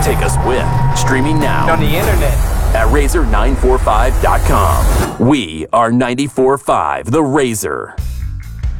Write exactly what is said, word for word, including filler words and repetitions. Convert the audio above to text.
take us with. Streaming now on the internet at razor nine four five dot com. We are ninety-four point five The Razor.